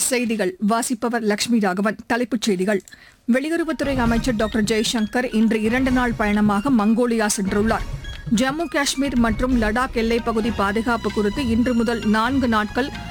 செய்திகள் வாசிப்பவர் லட்சுமி ராகவன். தலைப்புச் செய்திகள். வெளியுறவுத்துறை அமைச்சர் டாக்டர் ஜெய்சங்கர் இன்று 2 நாள் பயணமாக மங்கோலியா சென்றுள்ளார். ஜம்மு காஷ்மீர் மற்றும் லடாக் எல்லைப் பகுதி பாதுகாப்பு குறித்து இன்று முதல் 4 நாட்கள்